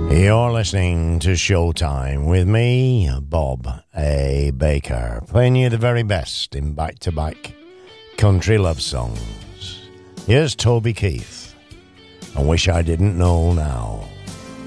You're listening to Showtime with me, Bob A. Baker, playing you the very best in back-to-back country love songs. Here's Toby Keith, and Wish I Didn't Know Now.